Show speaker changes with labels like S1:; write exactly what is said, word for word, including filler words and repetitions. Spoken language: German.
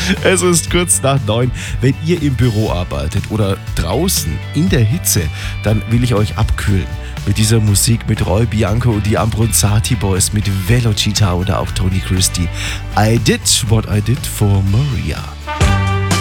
S1: Es ist kurz nach neun. Wenn ihr im Büro arbeitet oder draußen in der Hitze, dann will ich euch abkühlen. Mit dieser Musik mit Roy Bianco und die Ambronzati Boys, mit Velocita oder auch Tony Christie. I did what I did for Maria.